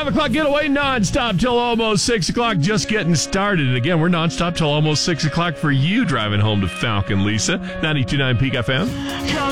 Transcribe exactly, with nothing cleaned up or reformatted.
five o'clock getaway, nonstop till almost six o'clock, just getting started. And again, we're nonstop till almost six o'clock for you driving home to Falcon, Lisa. ninety-two point nine Peak F M.